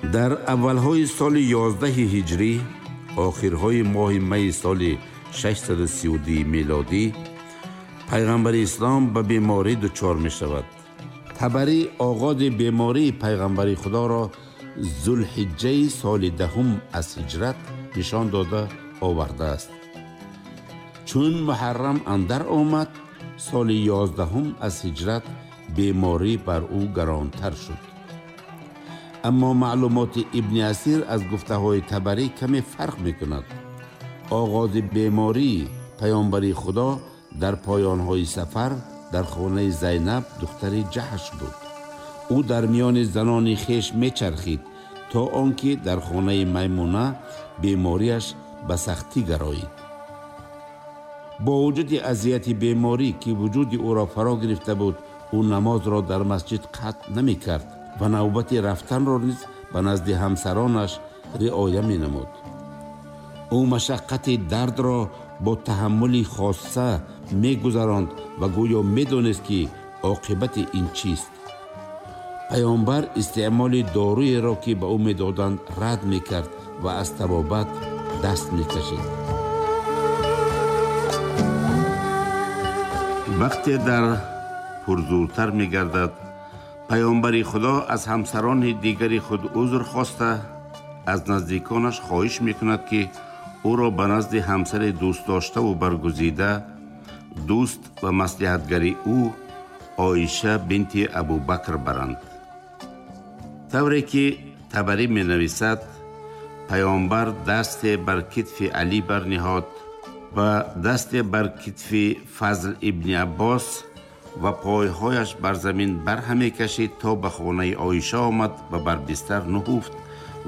дар аввалҳои соли 11 ҳиҷрӣ, охирҳои моҳи майи соли 632 милодӣ, пайғамбари ислом ба беморӣ дучор мешавад. табарӣ оғози бемории пайғамбари худоро зулҳиҷҷаи соли 10 аз ҳиҷрат нишон дода овардааст. чун муҳаррам андар омад, соли 11 аз ҳиҷрат беморӣ бар ӯ гаронтар шуд. аммо маълумоти ибни асир аз гуфтаҳои табарӣ каме фарқ мекунад. оғози бемории паёмбари худо дар поёнҳои сафар дар хонаи Зайнаб духтари Ҷаҳш буд. ӯ дар миёни занони хеш мечархид то он ки дар хонаи Маймуна бемориаш ба сахтӣ гароид. бо вуҷуди азияти беморӣ ки вуҷуди ӯро фаро гирифта буд, ӯ намозро дар масҷид қатъ намекард ва навбати рафтанро низ ба назди ҳамсаронаш риоя менамуд. ӯ машаққати дардро бо таҳаммули хоса мегузаронд ва гӯё медонист ки оқибати ин чист. паёмбар истеъмоли доруеро ки ба ӯ медоданд рад мекард ва аз табобат даст мекашид. вақте дар пурзуртар мегардад, паёмбари худо аз ҳамсарони дигари худ узр хоста аз наздиконаш хоҳиш мекунад ки ӯро ба назди ҳамсари дӯстдоштаву баргузида, дӯст ва маслиҳатгари ӯ Оиша бинти Абу Бакр баранд. тавре ки табарӣ менависад, паёмбар дасте бар китфи Алӣ барниҳод ва дасте бар китфи Фазл ибни Аббос ва пойҳояш бар замин барҳам мекашид то ба хонаи Оиша омад ва бар бистар нуҳуфт